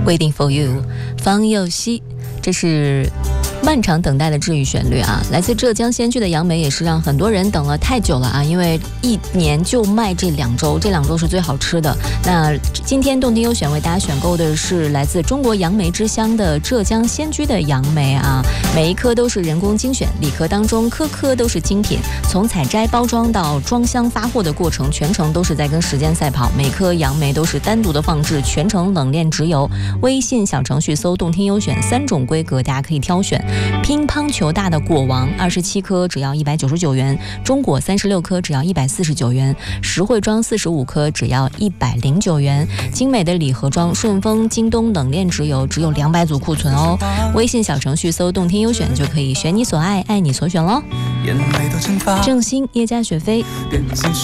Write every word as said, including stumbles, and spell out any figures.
Waiting for you， 方佑熙，这是漫长等待的治愈旋律啊，来自浙江仙居的杨梅也是让很多人等了太久了啊，因为一年就卖这两周，这两周是最好吃的。那今天动听优选为大家选购的是来自中国杨梅之乡的浙江仙居的杨梅啊，每一颗都是人工精选，礼盒当中颗颗都是精品，从采摘包装到装箱发货的过程，全程都是在跟时间赛跑，每颗杨梅都是单独的放置，全程冷链直邮。微信小程序搜动听优选，三种规格大家可以挑选。乒乓球大的果王二十七颗只要一百九十九元，中果三十六颗只要一百四十九元，实惠装四十五颗只要一百零九元，精美的礼盒装顺丰、京东冷链直邮只有两百组库存哦。微信小程序搜动听优选就可以选你所爱，爱你所选咯。郑兴、叶家雪飞。